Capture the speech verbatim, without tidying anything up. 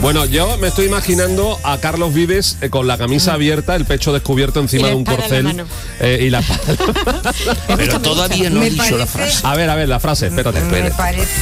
Bueno, yo me estoy imaginando a Carlos Vives eh, con la camisa abierta, el pecho descubierto encima de un corcel eh, y la espada. Pero todavía no he dicho la frase. A ver, a ver, la frase, espérate. Me parece